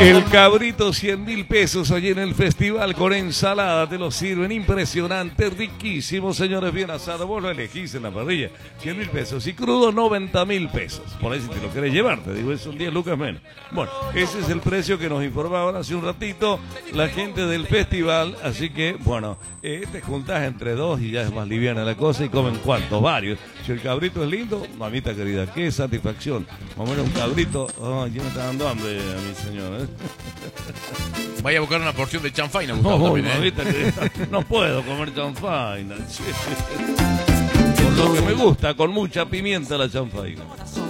El cabrito 100.000 pesos allí en el festival con ensalada, te lo sirven, impresionante, riquísimo, señores, bien asado, vos lo elegís en la parrilla, 100.000 pesos y crudo 90.000 pesos, por ahí si te lo querés llevar, te digo, son 10 lucas menos. Bueno, ese es el precio que nos informaban hace un ratito la gente del festival, así que, bueno, te juntás entre dos y ya es más liviana la cosa y comen cuantos, varios. Si el cabrito es lindo, mamita querida, qué satisfacción, más o menos un cabrito, ya me está dando hambre a mi señora, Vaya a buscar una porción de chanfaina. No puedo comer chanfaina. Con lo que me gusta, con mucha pimienta la chanfaina.